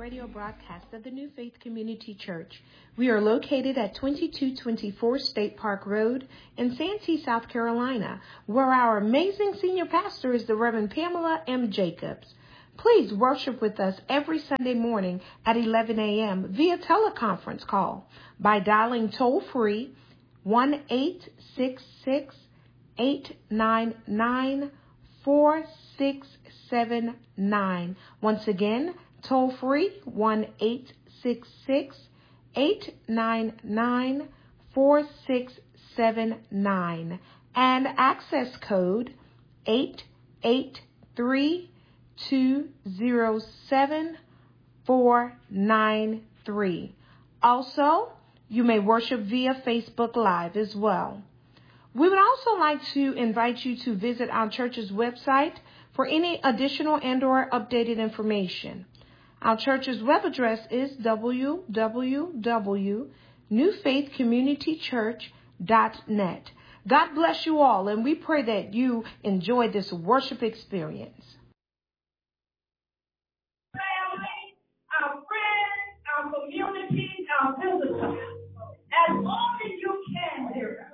radio broadcast of the New Faith Community Church. We are located at 2224 State Park Road in Santee, South Carolina, where our amazing senior pastor is the Reverend Pamela M. Jacobs. Please worship with us every Sunday morning at 11 a.m. via teleconference call by dialing toll-free 1-866-899-4679. Once again, toll-free 1-866-899-4679 and access code 883-207-493. Also, you may worship via Facebook Live as well. We would also like to invite you to visit our church's website for any additional and/or updated information. Our church's web address is www.newfaithcommunitychurch.net. God bless you all, and we pray that you enjoy this worship experience. Family, our friends, our community, our visitors, as long as you can, dear God.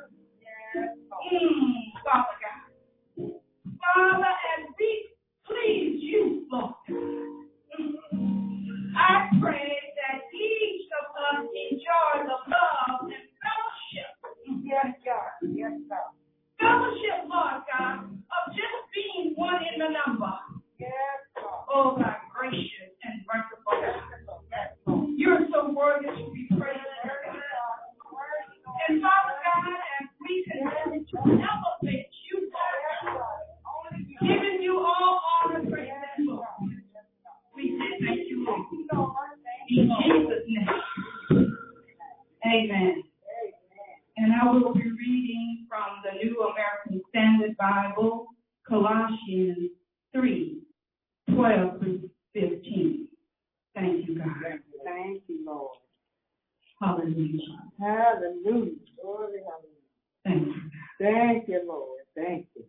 Father God. Father, as we please you, Lord, I pray that each of us enjoy the love and fellowship. Yes, God. Yes, God. Fellowship, Lord God, of just being one in the number. Yes, God. Oh, God, gracious and merciful God. You're so worthy to be praised. And Father God, as we continue to elevate you, Lord, giving you all honor, praise, and glory, we say thank you, Lord. In Jesus' name. Amen. And I will be reading from the New American Standard Bible, Colossians 3:12-15. Thank you, God. Thank you, Lord. Hallelujah. Hallelujah. Glory, hallelujah. Thank you. Thank you, Lord. Thank you.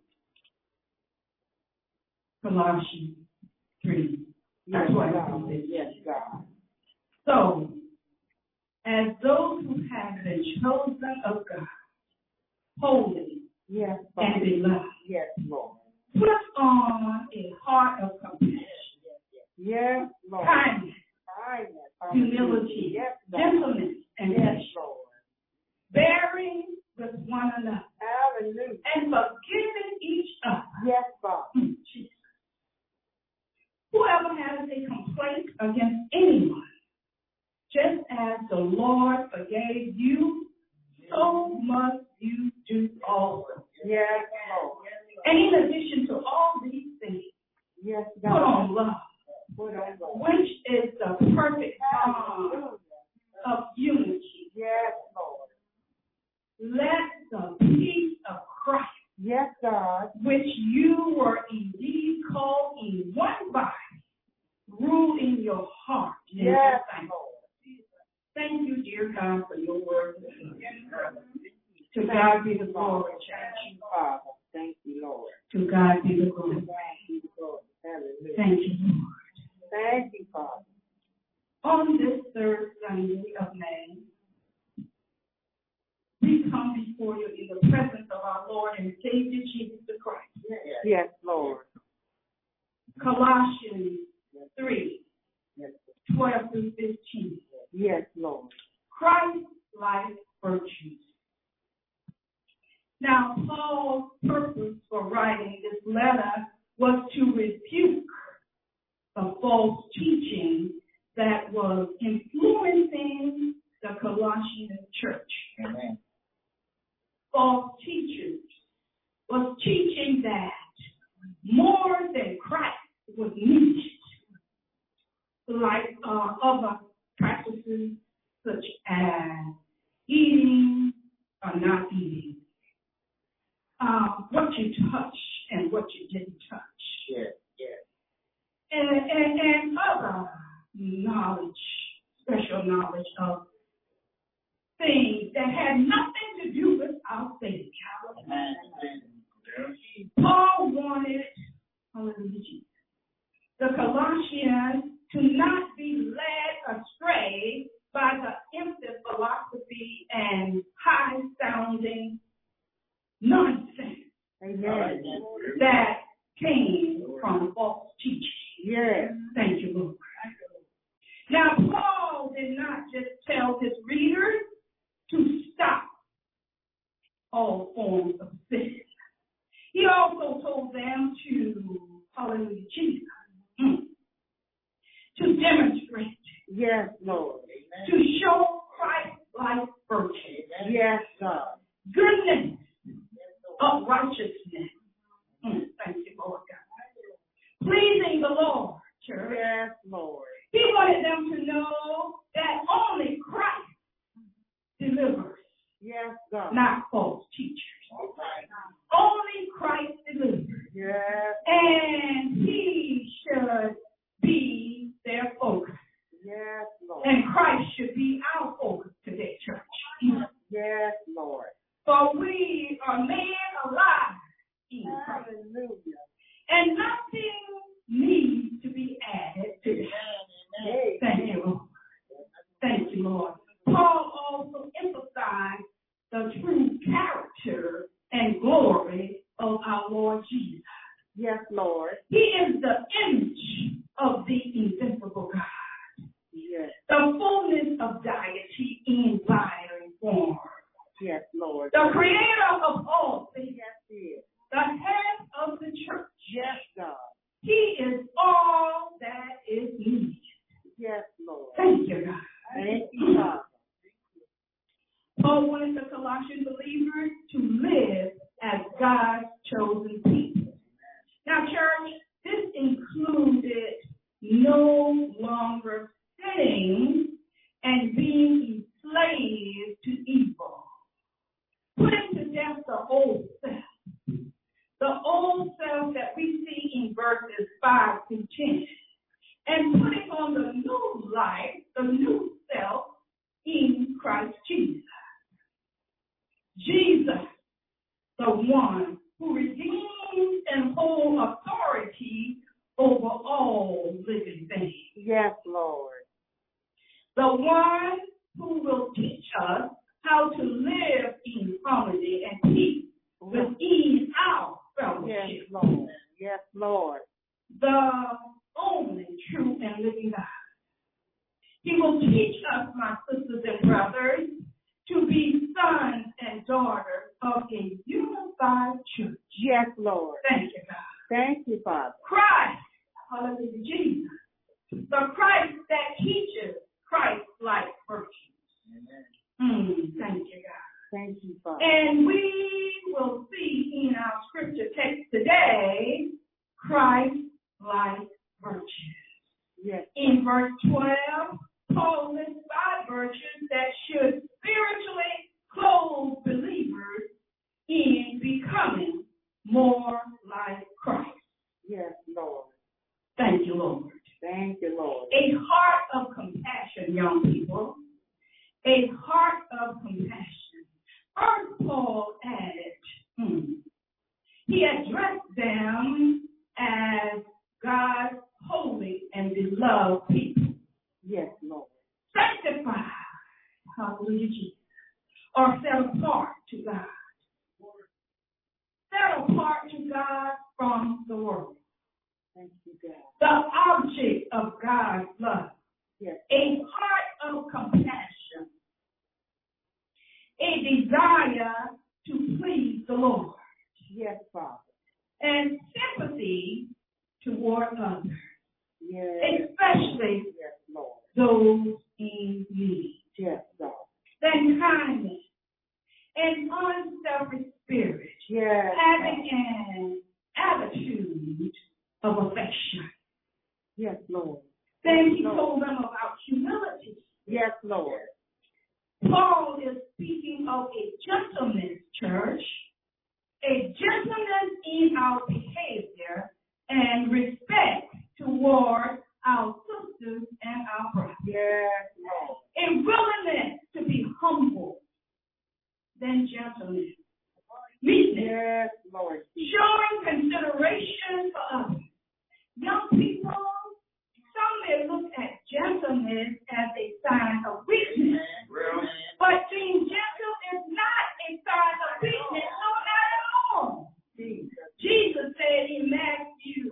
Colossians 3. Yes, 12. God. Yes, God. So, as those who have been chosen of God, holy Yes, and beloved, yes, Lord. put on a heart of compassion, Yes, Lord. kindness, humility, yes, gentleness, and yes, patience, Lord. bearing with one another, Hallelujah. and forgiving each other. Yes, God. Jesus. Whoever has a complaint against anyone, just as the Lord forgave you, so must you do also. Yes, Lord. And in addition to all these things, Yes, put God. on love, Put on love. which is the perfect bond of unity. Yes, Lord. Let the peace of Christ, Yes, God. which you were indeed called in one body, rule in your heart. Yes, Thank Lord. Thank you, dear God, for your word. To God be the glory, church. Thank you, Father. Thank you, Lord. To God be the glory. Thank you, Lord. Hallelujah. Thank you, Lord. Thank you, Father. On this third Sunday of May, we come before you in the presence of our Lord and Savior Jesus the Christ. Yes, Lord. Colossians 3:12-15. Yes, Lord. Christ-like virtues. Now, Paul's purpose for writing this letter was to rebuke the false teaching that was influencing the Colossian church. Amen. False teachers was teaching that more than Christ was needed, like other practices such as eating or not eating, what you touch and what you didn't touch, and other knowledge, special knowledge of things that had nothing to do with our faith. Paul wanted, hallelujah, the Colossians to not be led astray by the empty philosophy and high-sounding nonsense Amen. that came from false teaching. Yes. Thank you, Lord. Now, Paul did not just tell his readers to stop all forms of sin. He also told them to, hallelujah, Jesus, to demonstrate, Yes, Lord. to show Christ-like virtue, Yes, God. goodness, of righteousness. Thank you, Lord God. Pleasing the Lord, church. Yes, Lord. He wanted them to know that only Christ delivers, Yes, God. not false teachers. Only Christ delivers. Yes. And he should be their focus. Yes, Lord. And Christ should be our focus today, church. Yes, Lord. For we are made alive in Christ. Hallelujah. And nothing needs to be added to that. Thank you, Lord. Thank you, Lord. Paul also emphasized the true character and glory of our Lord Jesus. Yes, Lord. He is the image of the invisible God, Yes. the fullness of deity in body form, Yes, Lord. the creator of all things, Yes, He is. the head of the church. Yes, God. He is all that is needed. Yes, Lord. Thank you, God. Thank you, Father. Paul wanted the Colossian believers to live as God's chosen people. Now, church, this included no longer sinning and being enslaved to evil, putting to death the old self. The old self that we see in verses 5 through 10, and putting on the new life, the new self in Christ Jesus. Jesus, the one who redeems and holds authority over all living things. Yes, Lord. The one who will teach us how to live in harmony and peace within our fellowship. Yes, Lord. Yes, Lord. The only true and living God. He will teach us, my sisters and brothers, to be sons and daughters of a unified church. Yes, Lord. Thank you, God. Thank you, Father. Christ, hallelujah, Jesus, the Christ that teaches Christ-like virtues. Thank you, God. Thank you, Father. And we will see in our scripture text today, Christ-like virtues. Yes. In verse 12, Paul lists 5 virtues that should spiritually clothe believers in becoming more like Christ. Yes, Lord. Thank you, Lord. Thank you, Lord. A heart of compassion, young people. A heart of compassion. First, Paul added, he addressed them as God's holy and beloved people. Yes, Lord. Sanctified, hallelujah, Jesus, or set apart to God. Set apart to God from the world. Thank you, God. The object of God's love. Yes. A heart of compassion. A desire to please the Lord. Yes, Father. And sympathy toward others. Yes. Especially Yes, Lord. those in need. Yes, God. Then kindness and unselfish spirit. Yes. Having an attitude of affection. Yes, Lord. Then he told them about humility. Yes, Lord. Paul is speaking of a gentleness, church, a gentleness in our behavior and respect toward our sisters and our brothers. Yes, Lord. A willingness to be humble, then gentleness, meekness, Yes, Lord. showing consideration for others. Young people, some may look stubbornness as a sign of weakness. But being gentle is not a sign of weakness, no, not at all. Jesus said in Matthew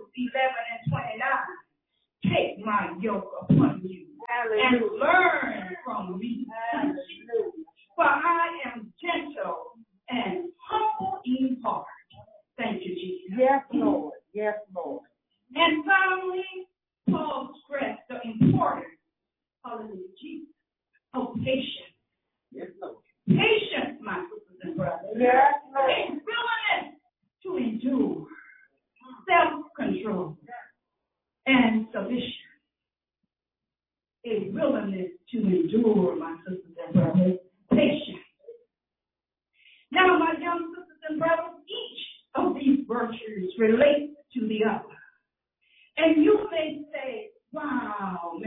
11:29, take my yoke upon you and learn from me. For I am gentle and humble in heart. Thank you, Jesus. Yes, Lord. Yes, Lord. And finally, Paul stressed the importance, hallelujah, Jesus, of patience. Yes, Lord. Patience, my sisters and brothers. Yes, A Lord. willingness to endure, self-control, and submission. A willingness to endure, my sisters and brothers, patience. Now, my young sisters and brothers, each of these virtues relates to the other. And you may say, wow,